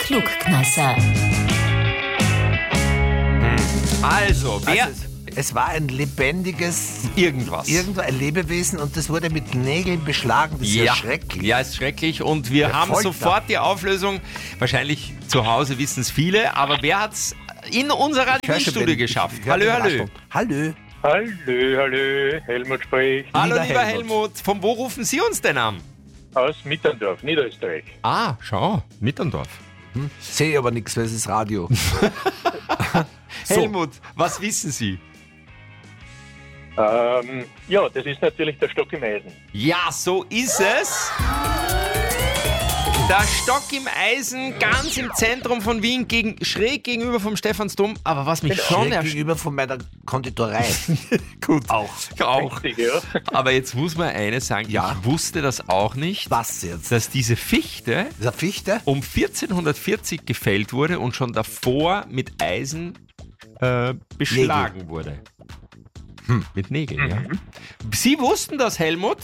Klugkneisser. Also, wer... Es war ein lebendiges ein Lebewesen und das wurde mit Nägeln beschlagen. Das ist ja schrecklich. Ja, ist schrecklich und wir haben Folter. sofort die Auflösung. Wahrscheinlich zu Hause wissen es viele, aber wer hat es in unser Radiostudio geschafft? Hallo. Hallo. Hallo, Helmut spricht. Hallo, lieber Helmut. Von wo rufen Sie uns denn an? Aus Mitterndorf, Niederösterreich. Ah, schau, Mitterndorf. Sehe aber nichts, weil es ist Radio. Helmut, was wissen Sie? Ja, das ist natürlich der Stock im Eisen. Ja, so ist es. Der Stock im Eisen, ganz im Zentrum von Wien, schräg gegenüber vom Stephansdom. Aber was mich schon Gegenüber von meiner Konditorei. Gut, auch. Richtig, ja. Aber jetzt muss man eines sagen, ich wusste das auch nicht, Was jetzt? dass diese Fichte Das ist eine Fichte? um 1440 gefällt wurde und schon davor mit Eisen beschlagen wurde. Mit Nägeln, ja. Sie wussten das, Helmut?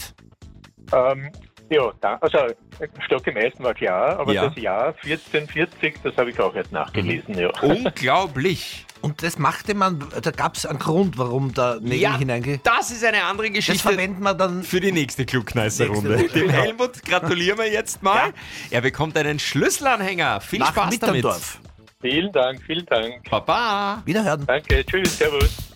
Also Stock im Eisen war klar, aber Ja. das Jahr 1440, das habe ich auch erst nachgelesen, ja. Unglaublich. Und das machte man, da gab es einen Grund, warum da Nägel hineingeht. Das ist eine andere Das Geschichte. verwenden wir dann. Für die nächste Klugkneißer-Runde. Nächste Runde. Dem Helmut gratulieren wir jetzt mal. Er bekommt einen Schlüsselanhänger. Viel Nach Spaß damit. Mitterndorf. Vielen Dank. Baba. Wiederhören. Danke, tschüss, servus.